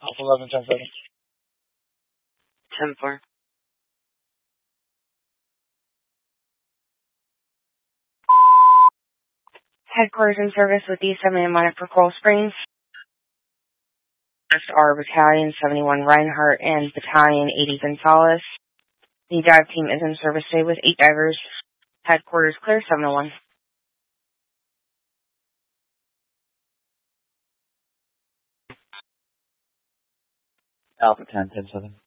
Alpha 11, 10-7. 10-4. Headquarters in service with D7 Monitor for Coral Springs. Next are Battalion 71 Reinhardt and Battalion 80 Gonzalez. The dive team is in service today with 8 divers. Headquarters clear 701. Alpha 10, 10-7.